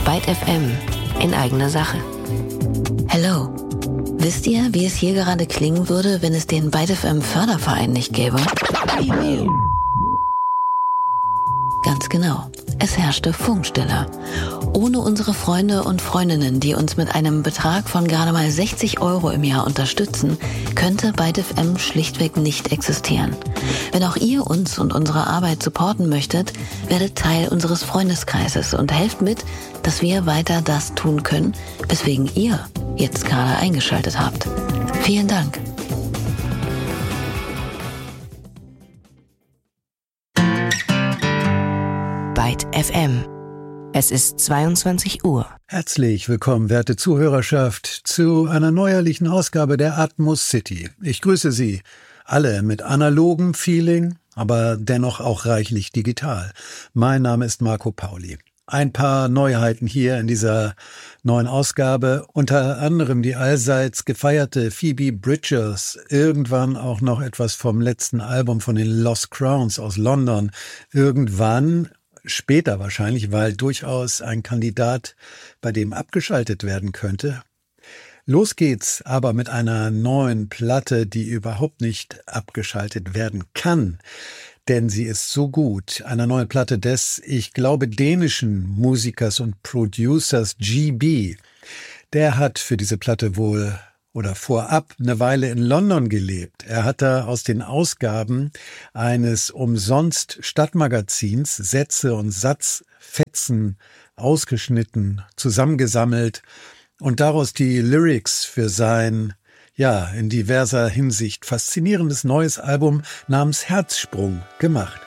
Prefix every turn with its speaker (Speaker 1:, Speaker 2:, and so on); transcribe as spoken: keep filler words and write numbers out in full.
Speaker 1: Byte F M in eigener Sache. Hello. Wisst ihr, wie es hier gerade klingen würde, wenn es den Byte F M Förderverein nicht gäbe? Ganz genau. Es herrschte Funkstille. Ohne unsere Freunde und Freundinnen, die uns mit einem Betrag von gerade mal sechzig Euro im Jahr unterstützen, könnte Byte F M schlichtweg nicht existieren. Wenn auch ihr uns und unsere Arbeit supporten möchtet, werdet Teil unseres Freundeskreises und helft mit, dass wir weiter das tun können, weswegen ihr jetzt gerade eingeschaltet habt. Vielen Dank. Byte F M. Es ist zweiundzwanzig Uhr.
Speaker 2: Herzlich willkommen, werte Zuhörerschaft, zu einer neuerlichen Ausgabe der Atmos City. Ich grüße Sie alle mit analogem Feeling, aber dennoch auch reichlich digital. Mein Name ist Marco Pauli. Ein paar Neuheiten hier in dieser neuen Ausgabe, unter anderem die allseits gefeierte Phoebe Bridgers, irgendwann auch noch etwas vom letzten Album von den Lost Crowns aus London, irgendwann später wahrscheinlich, weil durchaus ein Kandidat, bei dem abgeschaltet werden könnte. Los geht's aber mit einer neuen Platte, die überhaupt nicht abgeschaltet werden kann, denn sie ist so gut. Eine neue Platte des, ich glaube, dänischen Musikers und Producers G B. Der hat für diese Platte wohl oder vorab eine Weile in London gelebt. Er hat da aus den Ausgaben eines umsonst Stadtmagazins Sätze und Satzfetzen ausgeschnitten, zusammengesammelt und daraus die Lyrics für sein, ja, in diverser Hinsicht faszinierendes neues Album namens Herzsprung gemacht.